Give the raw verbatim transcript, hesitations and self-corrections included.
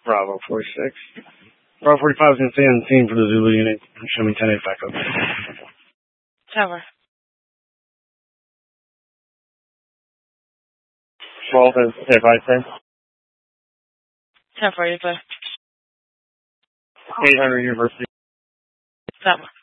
Bravo forty-six. Bravo forty-five is going to stay on the scene for the Zulu unit. Show me ten eight back up. Tower. twelve is if I say. ten forty-five. eight hundred University. Tower.